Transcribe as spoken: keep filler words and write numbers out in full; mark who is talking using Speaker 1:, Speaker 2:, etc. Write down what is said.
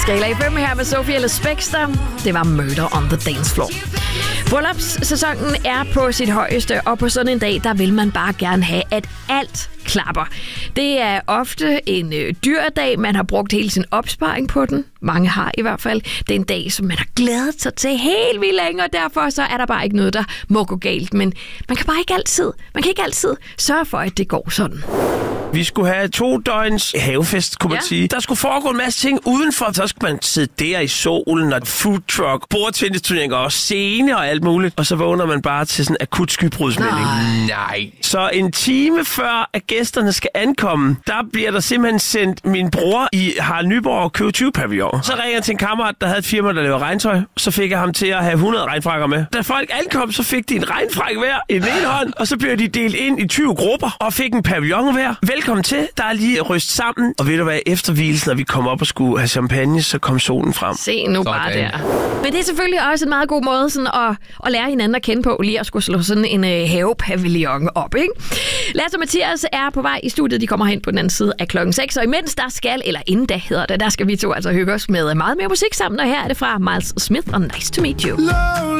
Speaker 1: Skala i fem her med Sophie Ellis Bextor. Det var Murder on the Dance Floor. Bryllupssæsonen er på sit højeste, og på sådan en dag, der vil man bare gerne have, at alt klapper. Det er ofte en øh, dyr dag. Man har brugt hele sin opsparing på den. Mange har i hvert fald. Det er en dag, som man har glædet sig til helt vildt længe, og derfor så er der bare ikke noget, der må gå galt. Men man kan bare ikke altid, man kan ikke altid sørge for, at det går sådan.
Speaker 2: Vi skulle have to døgns havefest, kunne man ja. sige. Der skulle foregå en masse ting udenfor. Så skulle man sidde der i solen, og food truck, bordtennisturneringer og scene og alt muligt. Og så vågner man bare til sådan en akut skybrudsmelding. Nej. Så en time før, at gæsterne skal ankomme, der bliver der simpelthen sendt min bror i Harald Nyborg K tyve pavillon. Så ringer jeg til en kammerat, der havde et firma, der laver regntøj. Så fik jeg ham til at have hundrede regnfrakker med. Da folk ankom, så fik de en regnfrak hver i den ene hånd, og så blev de delt ind i tyve grupper og fik en pavillon hver. Velkommen til. Der er lige ryst sammen. Og ved du hvad, efter hvilesen, når vi kom op og skulle have champagne, så kom solen frem.
Speaker 1: Se nu bare der. Men det er selvfølgelig også en meget god måde sådan at, at lære hinanden at kende på, lige at skulle slå sådan en øh, havepavillon op, ikke? Lasse og Mathias er på vej i studiet. De kommer hen på den anden side af klokken seks. Og imens der skal, eller inden da hedder det, der skal vi to altså hygge os med meget mere musik sammen. Og her er det fra Miles Smith og Nice to Meet You.